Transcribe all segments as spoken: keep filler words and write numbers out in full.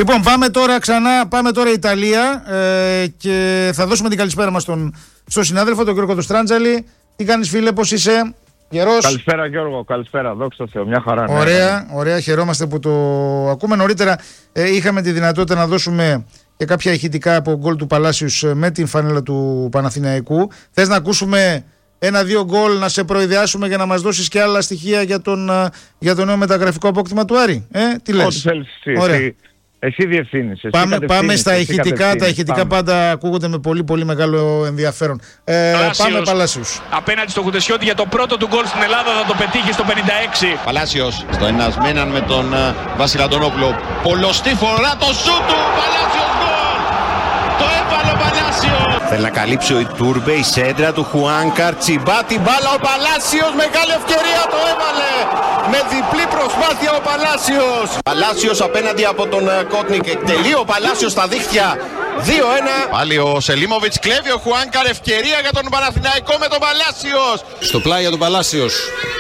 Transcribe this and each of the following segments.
Λοιπόν, πάμε τώρα ξανά, πάμε τώρα Ιταλία ε, και θα δώσουμε την καλησπέρα μας στον, στον συνάδελφο, τον Γιώργο Στράντζαλη. Τι κάνεις, φίλε, πώς είσαι? Γερός? Καλησπέρα, Γιώργο, καλησπέρα, δόξα τω Θεώ, μια χαρά. Ωραία, ναι, ναι. ωραία, χαιρόμαστε που το ακούμε. Νωρίτερα ε, είχαμε τη δυνατότητα να δώσουμε και κάποια ηχητικά από γκολ του Παλάσιους με την φανέλα του Παναθηναϊκού. Θες να ακούσουμε ένα-δύο γκολ, να σε προειδιάσουμε για να μας δώσεις και άλλα στοιχεία για τον, για το νέο μεταγραφικό απόκτημα του Άρη? Ε, τι λες? Ό,τι θέλεις εσύ. Εσύ, εσύ διευθύνεις. Εσύ πάμε, πάμε στα ηχητικά. Τα ηχητικά πάμε. Πάντα ακούγονται με πολύ πολύ μεγάλο ενδιαφέρον. Ε, πάμε Παλάσιους. Απέναντι στο Χουντεσιώτη για το πρώτο του γκολ στην Ελλάδα, θα το πετύχει στο πενήντα έξι. Παλάσιος στο ένας με έναν με τον uh, Βασίλη Αντωνόπουλο. Πολλωστή φορά το σούτ του. Παλάσιος γκολ. Το έβαλε ο Παλάσιος. Θέλει να καλύψει ο Ιτούρμπε, η σέντρα του Χουάνκαρ, τσιμπά την μπάλα ο Παλάσιος, μεγάλη ευκαιρία, το έβαλε με διπλή προσπάθεια ο Παλάσιος. Παλάσιος απέναντι από τον Κότνικ, εκτελεί ο Παλάσιος στα δίχτυα, δύο ένα. Πάλι ο Σελίμοβιτς κλέβει, ο Χουάνκαρ, ευκαιρία για τον Παναθηναϊκό με τον Παλάσιος. Στο πλάι του Παλάσιος.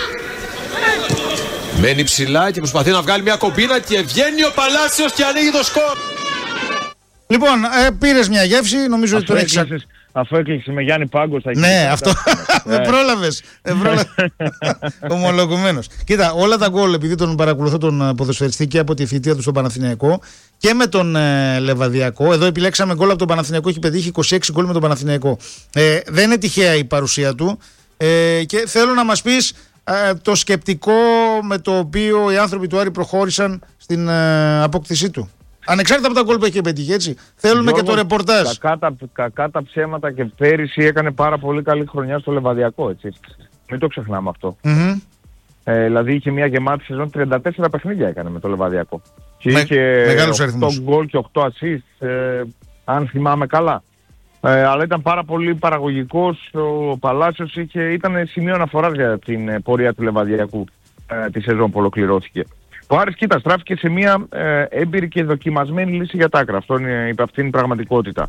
Μένει ψηλά και προσπαθεί να βγάλει μια κομπίνα και βγαίνει ο Παλάσιος και ανοίγει το σκορ. Λοιπόν, ε, πήρες μια γεύση, νομίζω ότι τον έχεις. Αφού έκλειξε με Γιάννη Πάγκο στα Ναι, αυτό. Με πρόλαβες. Ομολογουμένος. Κοίτα, όλα τα γκολ, επειδή τον παρακολουθώ τον ποδοσφαιριστή και από τη θητεία του στον Παναθηναϊκό και με τον ε, Λεβαδιακό. Εδώ επιλέξαμε γκολ από τον Παναθηναϊκό, έχει πετύχει είκοσι έξι γκολ με τον Παναθηναϊκό. Ε, δεν είναι τυχαία η παρουσία του. Ε, και θέλω να μας πεις ε, το σκεπτικό με το οποίο οι άνθρωποι του Άρη προχώρησαν στην ε, απόκτησή του. Ανεξάρτητα από τα γκολ που έχει πετύχει, έτσι. Θέλουμε Γιώργο, και το ρεπορτάζ. Κακά τα, κακά τα ψέματα, και πέρυσι έκανε πάρα πολύ καλή χρονιά στο Λεβαδιακό, έτσι. Μην το ξεχνάμε αυτό. Mm-hmm. Ε, δηλαδή είχε μια γεμάτη σεζόν, τριάντα τέσσερα παιχνίδια έκανε με το Λεβαδιακό. Και με, είχε οκτώ γκολ και οκτώ assist, ε, αν θυμάμαι καλά. Ε, αλλά ήταν πάρα πολύ παραγωγικός. Ο Παλάσιος είχε, ήταν σημείο αναφοράς για την ε, πορεία του Λεβαδιακού ε, τη σεζόν που ολοκληρώθηκε. Ο Άρης, κοίτα, στράφηκε σε μια ε, έμπειρη και δοκιμασμένη λύση για τα άκρα. Αυτό είναι, αυτή είναι η πραγματικότητα.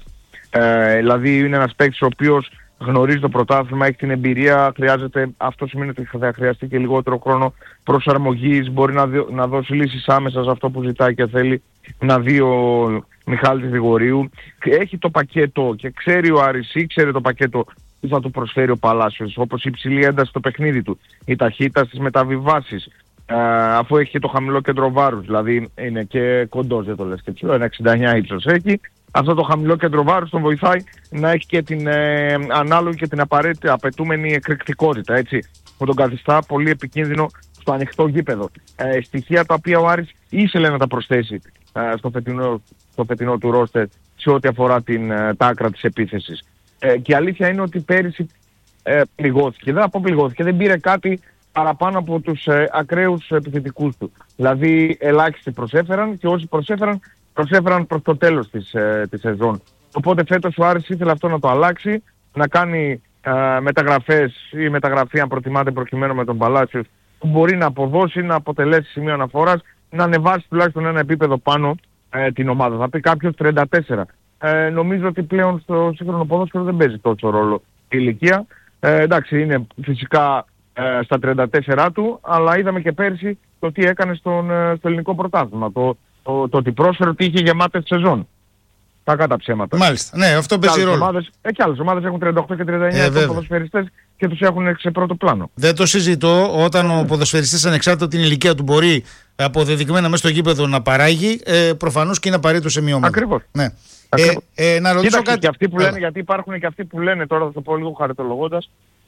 Ε, δηλαδή είναι ένας παίκτης ο οποίος γνωρίζει το πρωτάθλημα, έχει την εμπειρία, χρειάζεται, αυτό σημαίνει ότι θα χρειαστεί και λιγότερο χρόνο προσαρμογής, μπορεί να, δι, να δώσει λύσεις άμεσα σε αυτό που ζητάει και θέλει να δει ο Μιχάλης Γρηγορίου. Έχει το πακέτο και ξέρει ο Άρης, ήξερε το πακέτο που θα του προσφέρει ο Παλάσιος, όπως η υψηλή ένταση στο παιχνίδι του, η ταχύτητα στις μεταβιβάσεις. Uh, αφού έχει και το χαμηλό κέντρο βάρους, δηλαδή είναι και κοντός, δεν το λες και ψηλό, ένα εξήντα εννιά ύψος έχει. Αυτό το χαμηλό κέντρο βάρους τον βοηθάει να έχει και την ε, ανάλογη και την απαραίτητη απαιτούμενη εκρηκτικότητα, έτσι, που τον καθιστά πολύ επικίνδυνο στο ανοιχτό γήπεδο. Ε, στοιχεία τα οποία ο Άρης ήθελε να τα προσθέσει ε, στο, φετινό, στο φετινό του ρόστερ σε ό,τι αφορά την, ε, τα άκρα της επίθεσης. Ε, και η αλήθεια είναι ότι πέρυσι ε, πληγώθηκε, δεν θα πω πληγώθηκε, δεν πήρε κάτι παραπάνω από τους ε, ακραίους επιθετικούς του. Δηλαδή ελάχιστοι προσέφεραν και όσοι προσέφεραν, προσέφεραν προς το τέλος της, ε, της σεζόν. Οπότε φέτος ο Άρης ήθελε αυτό να το αλλάξει, να κάνει ε, μεταγραφές ή μεταγραφή αν προτιμάτε προκειμένου με τον Παλάσιο, που μπορεί να αποδώσει, να αποτελέσει σημείο αναφοράς, να ανεβάσει τουλάχιστον ένα επίπεδο πάνω ε, την ομάδα. Θα πει κάποιος τριάντα τέσσερα. Ε, νομίζω ότι πλέον στο σύγχρονο ποδόσφαιρο δεν παίζει τόσο ρόλο η ηλικία. Ε, εντάξει, είναι φυσικά Ε, στα τριάντα τέσσερα του, αλλά είδαμε και πέρσι το τι έκανε στον, στο ελληνικό πρωτάθλημα. Το, το, το ότι πρόσφερε ότι είχε γεμάτες σεζόν. Τα κατά ψέματα. Μάλιστα. Ναι, αυτό παίζει ρόλο. Ομάδες, ε, και άλλες ομάδες έχουν τριάντα οκτώ και τριάντα εννιά ε, ποδοσφαιριστές και τους έχουν σε πρώτο πλάνο. Δεν το συζητώ. Όταν ο ποδοσφαιριστής ανεξάρτητα από την ηλικία του μπορεί αποδεδειγμένα μέσα στο γήπεδο να παράγει, ε, προφανώς και είναι απαραίτητο σε μια ομάδα. Ακριβώς. Ναι. Ε, ε, να ρωτήσω Κοίταξε, κάτι. Και αυτοί που λένε, γιατί υπάρχουν και αυτοί που λένε, τώρα θα το πω λίγο χαριτολογώντας,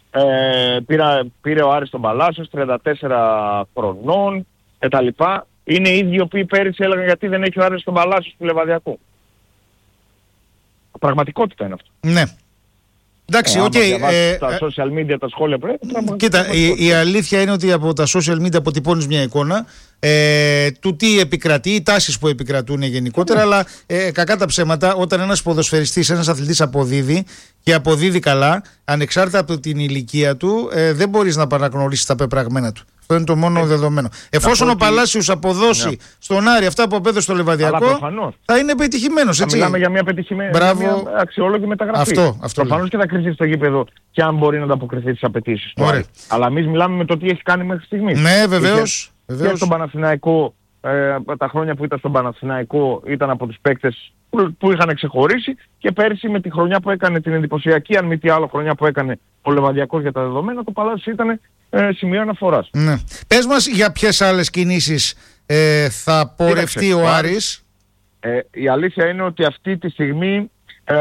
Ε, πήρα, πήρε ο Άρης τον Παλάσιος, τριάντα τέσσερα χρονών κτλ. Είναι οι ίδιοι οι οποίοι πέρυσι έλεγαν γιατί δεν έχει ο Άρης τον Παλάσιος του Λεβαδιακού. Πραγματικότητα είναι αυτό. Ναι. Εντάξει, οκ. Ε, okay, ε, τα social media, τα σχόλια πρέπει. Κοίτα, η, η αλήθεια είναι ότι από τα social media αποτυπώνεις μια εικόνα ε, του τι επικρατεί, οι τάσεις που επικρατούν γενικότερα, mm. αλλά ε, κακά τα ψέματα, όταν ένας ποδοσφαιριστής, ένας αθλητής αποδίδει και αποδίδει καλά, ανεξάρτητα από την ηλικία του, ε, δεν μπορείς να παραγνωρίσεις τα πεπραγμένα του. Αυτό είναι το μόνο ε, δεδομένο. Εφόσον ο Παλάσιος αποδώσει ναι. στον Άρη αυτά που απέδωσε στο Λεβαδιακό, θα είναι πετυχημένος. Έτσι. Μιλάμε για μια πετυχημένη, μια αξιόλογη μεταγραφή. Αυτό, αυτό προφανώς και θα κρυφτεί στο γήπεδο και αν μπορεί να ανταποκριθεί στις απαιτήσεις του. Αλλά εμείς μιλάμε με το τι έχει κάνει μέχρι στιγμής. Ναι, βεβαίως. Και στον Παναθηναϊκό ε, τα χρόνια που ήταν στον Παναθηναϊκό ήταν από τους παίκτες που, που είχαν ξεχωρίσει, και πέρσι με τη χρονιά που έκανε την εντυπωσιακή, αν μη τι άλλο χρονιά που έκανε ο Λεβαδιακός για τα δεδομένα, το Παλάσιος ήταν ε, σημείο αναφοράς. Ναι. Πες μας για ποιες άλλες κινήσεις ε, θα πορευτεί ο Άρης. Ε, η αλήθεια είναι ότι αυτή τη στιγμή ε,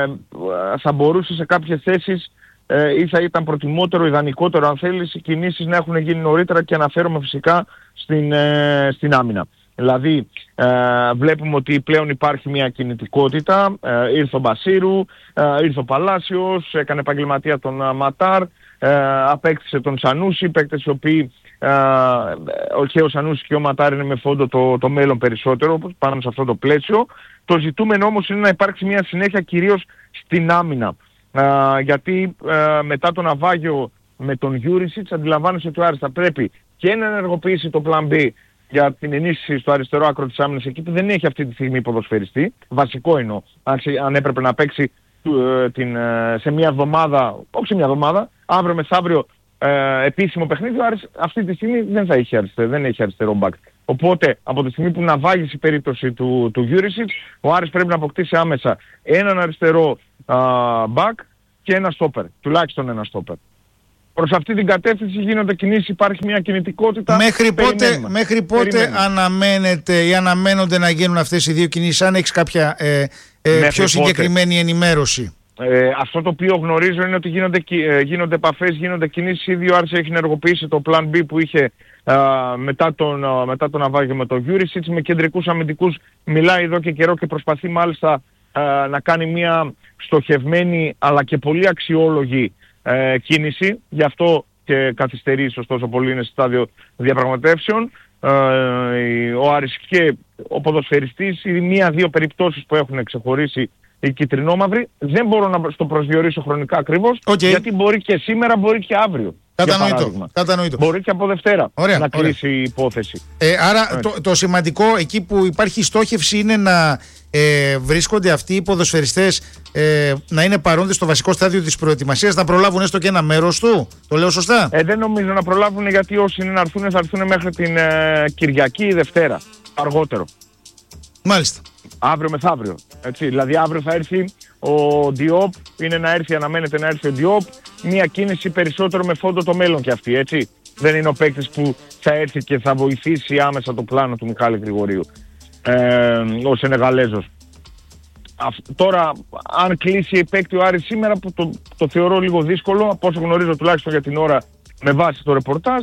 θα μπορούσε σε κάποιες θέσεις ε, ή θα ήταν προτιμότερο, ιδανικότερο αν θέλεις, οι κινήσεις να έχουν γίνει νωρίτερα, και αναφέρομαι φυσικά στην, ε, στην άμυνα. Δηλαδή ε, βλέπουμε ότι πλέον υπάρχει μια κινητικότητα, ε, ήρθε ο Μπασίρου, ε, ήρθε ο Παλάσιος, έκανε επαγγελματία τον uh, Ματάρ, ε, απέκτησε τον Σανούσι, παίκτες οι οποίοι ε, και ο Σανούσι και ο Ματάρ είναι με φόντο το, το μέλλον περισσότερο πάνω σε αυτό το πλαίσιο. Το ζητούμενο όμως είναι να υπάρξει μια συνέχεια κυρίως στην άμυνα, ε, γιατί ε, μετά το ναυάγιο με τον Γιούρισιτς αντιλαμβάνεσαι ότι ο Άρης θα πρέπει και να ενεργοποιήσει το Plan B για την ενίσχυση στο αριστερό άκρο της άμυνας, εκεί που δεν έχει αυτή τη στιγμή ποδοσφαιριστή. Βασικό εννοώ, αν, αν έπρεπε να παίξει ε, την, ε, σε μια εβδομάδα, όχι σε μια εβδομάδα, αύριο μεθαύριο ε, επίσημο παιχνίδι, ο Άρης αυτή τη στιγμή δεν θα έχει αριστερό, δεν έχει αριστερό μπακ. Οπότε από τη στιγμή που ναυάγει η περίπτωση του, του Γιούρισιτς, ο Άρης πρέπει να αποκτήσει άμεσα έναν αριστερό μπακ και ένα στόπερ, τουλάχιστον ένα στόπερ. Προς αυτή την κατεύθυνση γίνονται κινήσεις, υπάρχει μια κινητικότητα. Μέχρι πότε, μέχρι πότε αναμένεται ή αναμένονται να γίνουν αυτές οι δύο κινήσεις, αν έχεις κάποια ε, ε, πιο συγκεκριμένη πότε. ενημέρωση? Ε, αυτό το οποίο γνωρίζω είναι ότι γίνονται, ε, γίνονται επαφές, γίνονται κινήσεις. Ήδη ο Άρης έχει ενεργοποιήσει το Plan B που είχε ε, μετά τον, ε, μετά τον ναυάγιο με τον Γιούρισιτς. Με κεντρικούς αμυντικούς μιλάει εδώ και καιρό, και προσπαθεί μάλιστα ε, να κάνει μια στοχευμένη αλλά και πολύ αξιόλογη Ε, κίνηση, γι' αυτό και καθυστερεί ίσως τόσο πολύ, είναι στο στάδιο διαπραγματεύσεων. Ε, ο Άρης και ο ποδοσφαιριστής, οι μία-δύο περιπτώσεις που έχουν ξεχωρίσει οι κυτρινόμαυροι, δεν μπορώ να το προσδιορίσω χρονικά ακριβώς, okay. γιατί μπορεί και σήμερα, μπορεί και αύριο. Κατανοητό. Κατανοητό. Μπορεί και από Δευτέρα ωραία, να ωραία. κλείσει η υπόθεση. Ε, άρα το, το σημαντικό εκεί που υπάρχει στόχευση είναι να ε, βρίσκονται αυτοί οι ποδοσφαιριστές ε, να είναι παρόντες στο βασικό στάδιο της προετοιμασίας, να προλάβουν έστω και ένα μέρος του. Το λέω σωστά? Ε, δεν νομίζω να προλάβουν, γιατί όσοι είναι να έρθουν θα έρθουν μέχρι την ε, Κυριακή ή Δευτέρα. Αργότερο. Μάλιστα. Αύριο μεθαύριο. Έτσι. Δηλαδή αύριο θα έρθει ο Διόπ, είναι να έρθει, αναμένεται να έρθει ο Διόπ, μια κίνηση περισσότερο με φόντο το μέλλον και αυτή, έτσι. Δεν είναι ο παίκτης που θα έρθει και θα βοηθήσει άμεσα το πλάνο του Μιχάλη Γρηγορίου, ε, ο Σενεγαλέζος. Α, τώρα, αν κλείσει η παίκτη ο Άρης σήμερα, που το, το θεωρώ λίγο δύσκολο, από όσο γνωρίζω τουλάχιστον για την ώρα με βάση το ρεπορτάζ,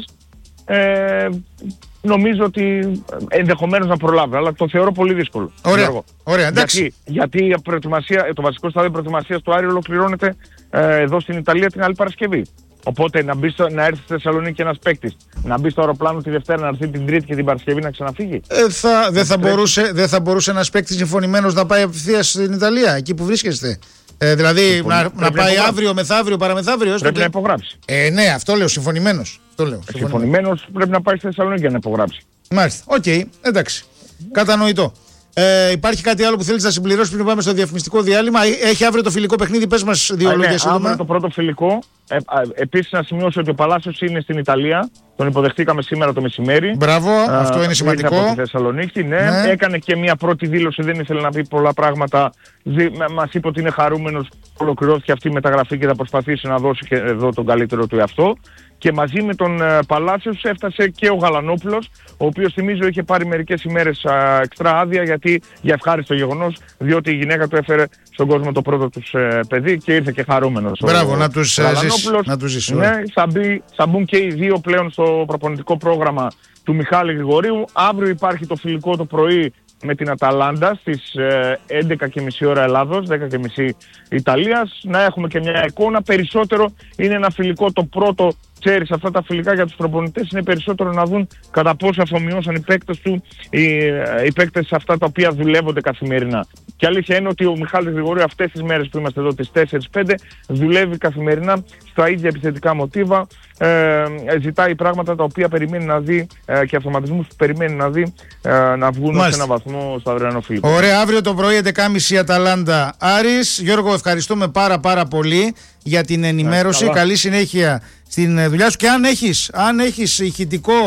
ε, νομίζω ότι ενδεχομένως να προλάβει, αλλά το θεωρώ πολύ δύσκολο. Ωραία, ωραία, εντάξει. Γιατί, γιατί η προετοιμασία, το βασικό στάδιο προετοιμασίας του Άρη ολοκληρώνεται ε, εδώ στην Ιταλία την άλλη Παρασκευή. Οπότε να, μπει στο, να έρθει στη Θεσσαλονίκη ένας παίκτης, να μπει στο αεροπλάνο τη Δευτέρα, να έρθει την Τρίτη και την Παρασκευή να ξαναφύγει. Ε, θα, δεν, θα μπορούσε, δεν θα μπορούσε ένας παίκτης συμφωνημένος να πάει απευθείας στην Ιταλία, εκεί που βρίσκεστε? Ε, δηλαδή λοιπόν, να, να πάει να αύριο, μεθαύριο, παραμεθαύριο. Πρέπει και... να υπογράψει. Ε, ναι, αυτό λέω, συμφωνημένος. Συμφωνημένος πρέπει να πάει στη Θεσσαλονίκη για να υπογράψει. Μάλιστα. Οκ, okay, εντάξει. Κατανοητό. Ε, υπάρχει κάτι άλλο που θέλεις να συμπληρώσεις πριν πάμε στο διαφημιστικό διάλειμμα? Έχει αύριο το φιλικό παιχνίδι, πες μας δύο λόγια ναι, σύντομα. Αύριο το πρώτο φιλικό. Ε, επίσης να σημειώσω ότι ο Παλάσιος είναι στην Ιταλία. Τον υποδεχτήκαμε σήμερα το μεσημέρι. Μπράβο, ε, αυτό είναι σημαντικό. Από τη Θεσσαλονίκη, ναι. ναι. Έκανε και μια πρώτη δήλωση, δεν ήθελε να πει πολλά πράγματα. Μας είπε ότι είναι χαρούμενος, ολοκληρώθηκε αυτή η μεταγραφή και θα προσπαθήσει να δώσει και εδώ τον καλύτερο του εαυτό. Και μαζί με τον uh, Παλάσιος έφτασε και ο Γαλανόπουλος, ο οποίος θυμίζω είχε πάρει μερικές ημέρες uh, εξτρά άδεια, γιατί για ευχάριστο γεγονός, διότι η γυναίκα του έφερε στον κόσμο το πρώτο τους uh, παιδί και ήρθε και χαρούμενος. Μπράβο, ο, να τους ζήσει. Ναι, θα, μπει, θα μπουν και οι δύο πλέον στο προπονητικό πρόγραμμα του Μιχάλη Γρηγορίου. Αύριο υπάρχει το φιλικό το πρωί με την Αταλάντα στις ε, έντεκα και μισή ώρα Ελλάδος, δέκα και μισή Ιταλίας. Να έχουμε και μια εικόνα. Περισσότερο είναι ένα φιλικό, το πρώτο, ξέρεις, αυτά τα φιλικά για τους προπονητές είναι περισσότερο να δουν κατά πόσο αφομοιώσαν οι παίκτες του, οι, οι παίκτες αυτά τα οποία δουλεύονται καθημερινά. Και αλήθεια είναι ότι ο Μιχάλης Γρηγορίου αυτές τις μέρες που είμαστε εδώ, τις τέσσερις πέντε, δουλεύει καθημερινά στα ίδια επιθετικά μοτίβα, ε, ζητάει πράγματα τα οποία περιμένει να δει ε, και αυτοματισμούς που περιμένει να δει ε, να βγουν Μάλιστα. σε έναν βαθμό στο αυριανό φιλικό. Ωραία, αύριο το πρωί έντεκα και μισή Αταλάντα Άρης. Γιώργο, ευχαριστούμε πάρα πάρα πολύ για την ενημέρωση. Καλή συνέχεια στην δουλειά σου, και αν έχεις, αν έχεις ηχητικό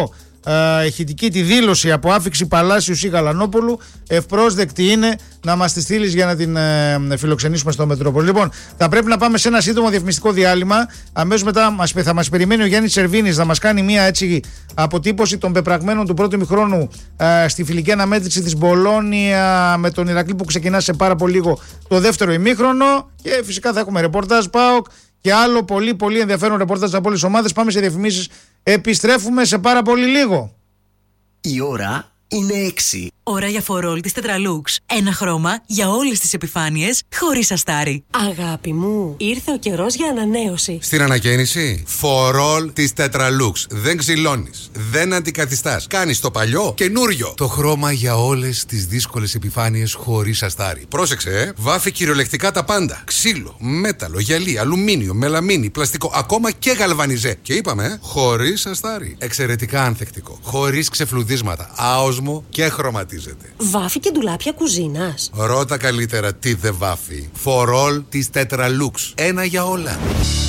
ε, ηχητική τη δήλωση από άφιξη Παλάσιους ή Γαλανόπουλου, ευπρόσδεκτη είναι να μας τη στείλεις για να την ε, φιλοξενήσουμε στο Μετρόπολη. Λοιπόν, θα πρέπει να πάμε σε ένα σύντομο διαφημιστικό διάλειμμα. Αμέσως μετά μας, θα μας περιμένει ο Γιάννης Σερβίνης να μας κάνει μια έτσι αποτύπωση των πεπραγμένων του πρώτου ημιχρόνου ε, στη φιλική αναμέτρηση της Μπολόνια με τον Ηρακλή που ξεκινά σε πάρα πολύ λίγο το δεύτερο ημίχρονο. Και φυσικά θα έχουμε ρεπορτάζ ΠΑΟΚ και άλλο πολύ πολύ ενδιαφέρον ρεπορτάζ από όλες τις ομάδες. Πάμε σε διαφημίσεις. Επιστρέφουμε σε πάρα πολύ λίγο. Η ώρα είναι έξι. Ώρα για φορόλ της Τετραλούξ. Ένα χρώμα για όλες τις επιφάνειες, χωρίς αστάρι. Αγάπη μου, ήρθε ο καιρός για ανανέωση. Στην ανακαίνιση, φορόλ της Τετραλούξ. Δεν ξυλώνεις, δεν αντικαθιστάς. Κάνεις το παλιό καινούριο. Το χρώμα για όλες τις δύσκολες επιφάνειες, χωρίς αστάρι. Πρόσεξε, ε. Βάφει κυριολεκτικά τα πάντα. Ξύλο, μέταλλο, γυαλί, αλουμίνιο, μελαμίνι, πλαστικό, ακόμα και γαλβανιζέ. Και είπαμε, ε, χωρίς αστάρι. Εξαιρετικά ανθεκτικό. Χωρίς ξεφλουδίσματα. Άοσμο και χρωματισμό. Βάφει και ντουλάπια κουζίνας. Ρώτα καλύτερα τι δεν βάφει. Φορόλ της Τετραλούξ. Ένα για όλα.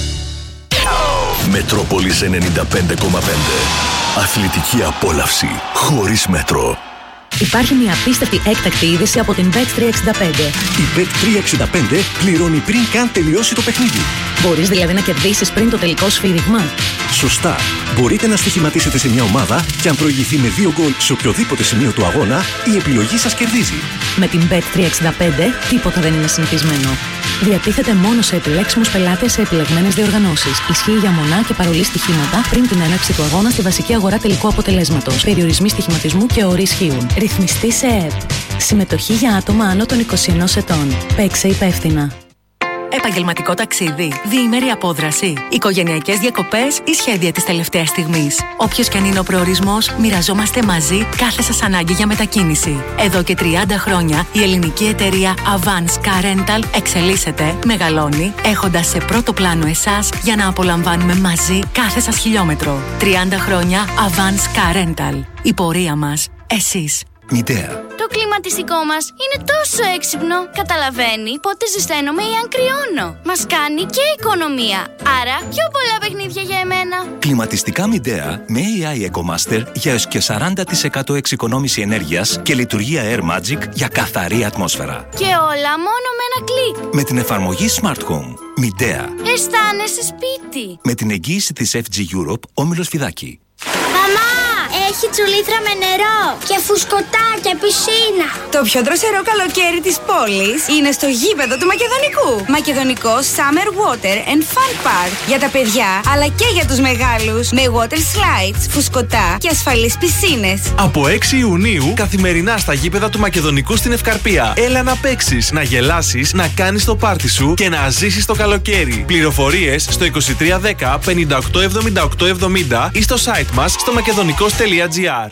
Μετρόπολης ενενήντα πέντε κόμμα πέντε. Αθλητική απόλαυση χωρίς μέτρο. Υπάρχει μια απίστευτη έκτακτη είδηση από την μπετ τριακόσια εξήντα πέντε. Η μπετ τριακόσια εξήντα πέντε πληρώνει πριν καν τελειώσει το παιχνίδι. Μπορείς δηλαδή να κερδίσεις πριν το τελικό σφύριγμα. Σωστά. Μπορείτε να στοιχηματίσετε σε μια ομάδα και αν προηγηθεί με δύο γκολ σε οποιοδήποτε σημείο του αγώνα, η επιλογή σας κερδίζει. Με την μπετ τριακόσια εξήντα πέντε τίποτα δεν είναι συνηθισμένο. Διατίθεται μόνο σε επιλέξιμους πελάτες σε επιλεγμένες διοργανώσεις. Ισχύει για μονά και παρολί στοιχήματα πριν την έναρξη του αγώνα στη βασική αγορά τελικού αποτελέσματος. Περιορισμοί στοιχηματισμού και όροι ισχύουν. Ρυθμιστή σε ΕΕΠ. Συμμετοχή για άτομα άνω των είκοσι ενός ετών. Παίξε υπεύθυνα. Επαγγελματικό ταξίδι, διήμερη απόδραση, οικογενειακές διακοπές ή σχέδια της τελευταίας στιγμής. Όποιος και αν είναι ο προορισμός, μοιραζόμαστε μαζί κάθε σας ανάγκη για μετακίνηση. Εδώ και τριάντα χρόνια η ελληνική εταιρεία Avance Car Rental εξελίσσεται, μεγαλώνει, έχοντας σε πρώτο πλάνο εσάς για να απολαμβάνουμε μαζί κάθε σας χιλιόμετρο. τριάντα χρόνια Avance Car Rental. Η πορεία μας, εσείς. Μητέα. Το κλιματιστικό μας είναι τόσο έξυπνο. Καταλαβαίνει πότε ζεσταίνομαι ή αν κρυώνω. Μας κάνει και οικονομία. Άρα πιο πολλά παιχνίδια για εμένα. Κλιματιστικά Μητέα με έι άι EcoMaster για έως και σαράντα τοις εκατό εξοικονόμηση ενέργειας και λειτουργία Air Magic για καθαρή ατμόσφαιρα. Και όλα μόνο με ένα κλικ. Με την εφαρμογή Smart Home. Μητέα. Αισθάνεσαι σπίτι. Με την εγγύηση της εφ τζι Europe, Όμιλος Φιδάκη. Μαμά! Έχει τσουλήθρα με νερό και φουσκωτά και πισίνα. Το πιο δροσερό καλοκαίρι της πόλης είναι στο γήπεδο του Μακεδονικού. Μακεδονικό Summer Water and Fun Park. Για τα παιδιά αλλά και για τους μεγάλους. Με water slides, φουσκωτά και ασφαλείς πισίνες. Από έξι Ιουνίου καθημερινά στα γήπεδα του Μακεδονικού στην Ευκαρπία. Έλα να παίξεις, να γελάσεις, να κάνεις το πάρτι σου και να ζήσεις το καλοκαίρι. Πληροφορίες στο είκοσι τρία δέκα πενήντα οκτώ εβδομήντα οκτώ εβδομήντα ή στο site μας στο μακεδονικός τελεία τζι άρ.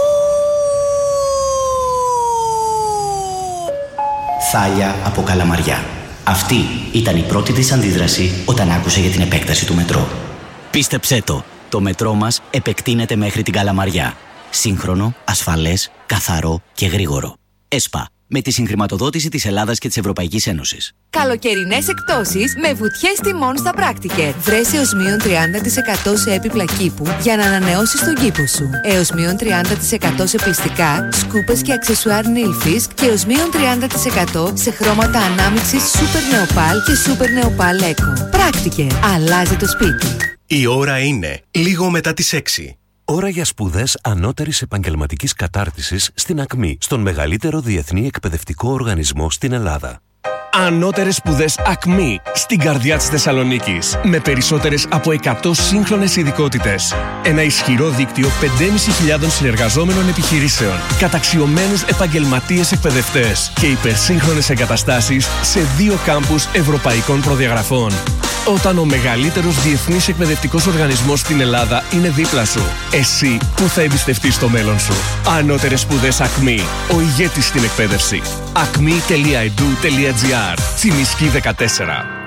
Θάλια από Καλαμαριά. Αυτή ήταν η πρώτη της αντίδραση όταν άκουσε για την επέκταση του μετρό. Πίστεψέ το, το μετρό μας επεκτείνεται μέχρι την Καλαμαριά. Σύγχρονο, ασφαλές, καθαρό και γρήγορο. ΕΣΠΑ. Με τη συγχρηματοδότηση της Ελλάδας και της Ευρωπαϊκής Ένωσης. Καλοκαιρινές εκτόσεις με βουτιές τιμών στα Πράκτικερ. Βρες έως μείον τριάντα τοις εκατό σε έπιπλα κήπου για να ανανεώσεις τον κήπο σου. Έως μείον τριάντα τοις εκατό σε πιστικά, σκούπες και αξεσουάρ Nilfisk και έως μείον τριάντα τοις εκατό σε χρώματα ανάμειξης Super Neopal και Super Neopal Eco. Πράκτικερ. Αλλάζει το σπίτι. Η ώρα είναι λίγο μετά τις έξι. Ώρα για σπουδές ανώτερης επαγγελματικής κατάρτισης στην ΑΚΜΗ, στον μεγαλύτερο διεθνή εκπαιδευτικό οργανισμό στην Ελλάδα. Ανώτερες σπουδές ΑΚΜΗ, στην καρδιά της Θεσσαλονίκης, με περισσότερες από εκατό σύγχρονες ειδικότητες. Ένα ισχυρό δίκτυο πεντέμισι χιλιάδων συνεργαζόμενων επιχειρήσεων, καταξιωμένους επαγγελματίες εκπαιδευτές και υπερσύγχρονες εγκαταστάσεις σε δύο κάμπους ευρωπαϊκών προδιαγραφών. Όταν ο μεγαλύτερος διεθνής εκπαιδευτικός οργανισμός στην Ελλάδα είναι δίπλα σου, εσύ που θα εμπιστευτείς το μέλλον σου. Ανώτερες σπουδές ΑΚΜΗ, ο ηγέτης στην εκπαίδευση. ακμη τελεία ι ντι ου τελεία τζι άρ. Τσιμισκή δεκατέσσερα.